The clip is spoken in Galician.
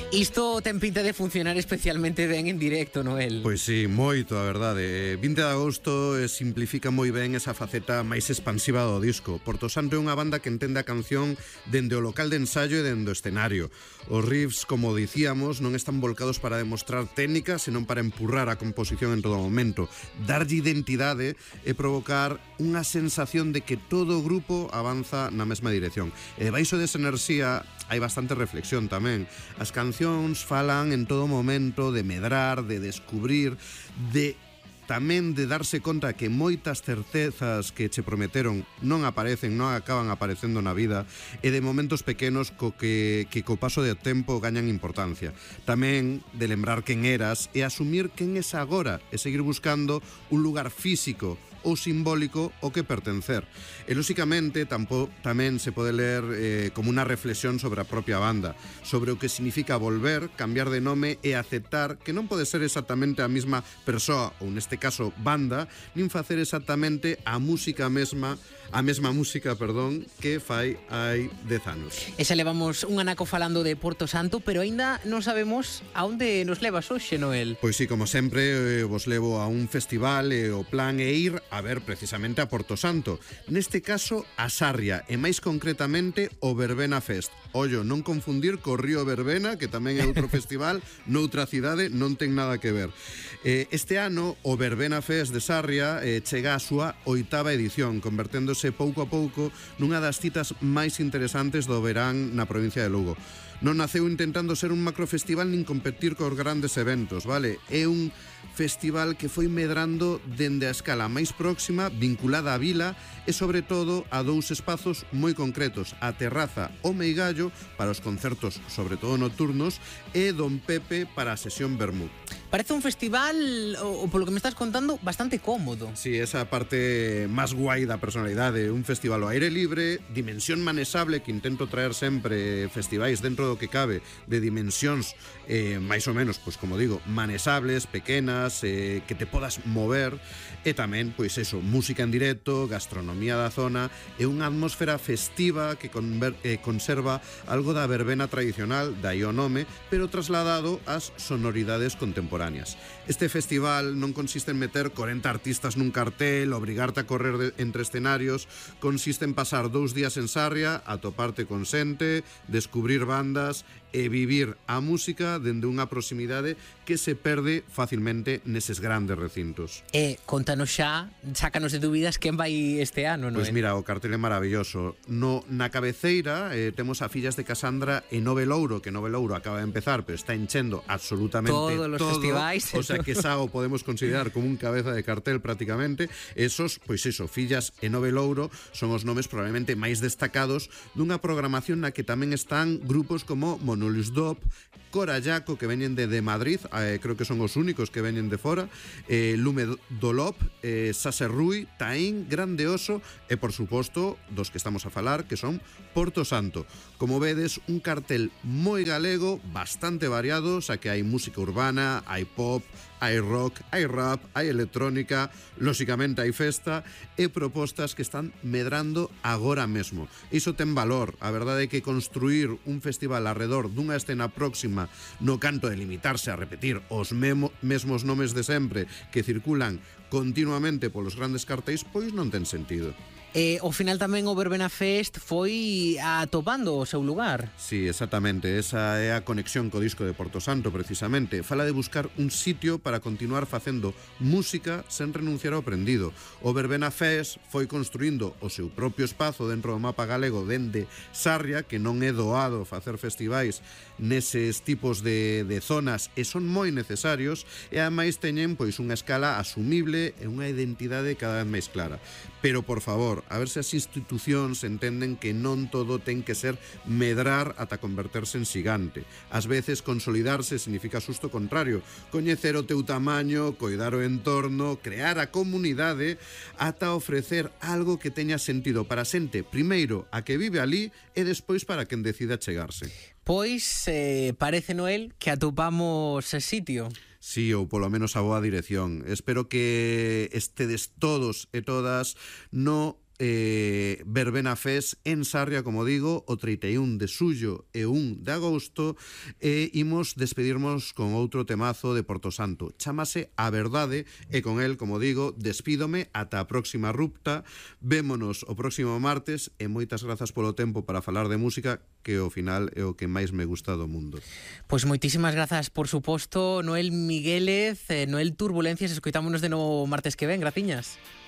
Isto ten pinta de funcionar especialmente ben en directo, Noel. Pois sí, moito, a verdade. 20 de agosto simplifica moi ben esa faceta máis expansiva do disco. Porto Santo é unha banda que entende a canción dende o local de ensaio e dende o escenario. Os riffs, como dicíamos, non están volcados para demostrar técnica, senón para empurrar a composición en todo momento, darlle identidade e provocar unha sensación de que todo o grupo avanza na mesma dirección. E debaixo desa enerxía hai bastante reflexión tamén. As cancións falan en todo momento de medrar, de descubrir, de tamén de darse conta que moitas certezas que che prometeron non aparecen, non acaban aparecendo na vida, e de momentos pequenos que co paso do tempo gañan importancia. Tamén de lembrar quen eras e asumir quen es agora e seguir buscando un lugar físico ou simbólico ao que pertencer. E, lóxicamente, tamén se pode ler como unha reflexión sobre a propia banda, sobre o que significa volver, cambiar de nome e aceptar que non pode ser exactamente a mesma persoa, ou neste caso banda, nin facer exactamente a mesma música, que fai hai 10 anos. E xa levamos un anaco falando de Porto Santo, pero aínda non sabemos a onde nos levas hoxe, Noel. Pois sí, como sempre, vos levo a un festival e o plan é ir a ver precisamente a Porto Santo. Neste caso, a Sarria, e máis concretamente o Verbena Fest. Ollo, non confundir co Río Verbena, que tamén é outro festival noutra cidade, non ten nada que ver. Este ano, o Verbena Fest de Sarria chega á súa 8ª edición, converténdose pouco a pouco nunha das citas máis interesantes do verán na provincia de Lugo. Non naceu intentando ser un macrofestival nin competir cos grandes eventos, vale? É un festival que foi medrando dende a escala máis próxima, vinculada á vila e, sobre todo, a dous espazos moi concretos, a terraza O Meigallo para os concertos, sobre todo nocturnos, e Don Pepe para a sesión vermú. Parece un festival, o polo que me estás contando, bastante cómodo. Sí, esa parte máis guai da personalidade. Un festival ao aire libre, dimensión manesable, que intento traer sempre festivais dentro do que cabe, de dimensións máis ou menos, pois como digo, manesables, pequenas, que te podas mover, e tamén, pois eso, música en directo, gastronomía da zona, e unha atmosfera festiva que conserva algo da verbena tradicional, dai o nome, pero trasladado ás sonoridades contemporáneas. Este festival non consiste en meter 40 artistas nun cartel, obrigarte a correr entre escenarios, consiste en pasar 2 días en Sarria, atoparte con xente, descubrir bandas e vivir a música dende unha proximidade que se perde facilmente neses grandes recintos. Contanos xa, sácanos de dúbidas quen vai este ano, non? Pois mira, o cartel é maravilloso. Na cabeceira temos a Fillas de Casandra e Nove Louro, que Nove Louro acaba de empezar, pero está enchendo absolutamente todos os festivais. O sea que xa o podemos considerar como un cabeza de cartel prácticamente. Esos, pois eso, Fillas e Nove Louro son os nomes probablemente máis destacados dunha programación na que tamén están grupos como Monolus Dop, Corallaco, que veñen de Madrid, creo que son os únicos que veñen de fora, Lume Dolop, Sase Rui, Taín, Grande Oso e, por suposto, dos que estamos a falar, que son Porto Santo. Como vedes, un cartel moi galego, bastante variado, xa que hai música urbana, hai pop, hai rock, hai rap, hai electrónica, lóxicamente hai festa e propostas que están medrando agora mesmo. Iso ten valor. A verdade é que construir un festival alrededor dunha escena próxima no canto de limitarse a repetir os mesmos nomes de sempre que circulan continuamente polos grandes cartéis, pois non ten sentido. Ao final tamén o Verbena Fest foi atopando o seu lugar. Sí, exactamente, esa é a conexión co disco de Porto Santo, precisamente. Fala de buscar un sitio para continuar facendo música sen renunciar ao aprendido. O Verbena Fest foi construindo o seu propio espazo dentro do mapa galego dende Sarria, que non é doado facer festivais neses tipos de zonas e son moi necesarios, e ademais teñen pois unha escala asumible e unha identidade cada vez máis clara. Pero, por favor, a ver se as institucións entenden que non todo ten que ser medrar ata converterse en xigante. Ás veces, consolidarse significa xusto o contrario, coñecer o teu tamaño, coidar o entorno, crear a comunidade, ata ofrecer algo que teña sentido para a xente, primeiro a que vive ali e despois para quen decida chegarse. Pois parece, Noel, que atopamos ese sitio. Sí, ou polo menos a boa dirección. Espero que estedes todos e todas no Verbena Fest en Sarria, como digo, o 31 de xullo e 1 de agosto, e imos despedirnos con outro temazo de Porto Santo. Chámase A Verdade, e con el, como digo, despídome ata a próxima rupta. Vémonos o próximo martes, e moitas grazas polo tempo para falar de música, que ao final é o que máis me gusta do mundo. Pois moitísimas grazas, por suposto, Noel Miguélez, Noel Turbulencias, escoitámonos de novo martes que ven, graciñas.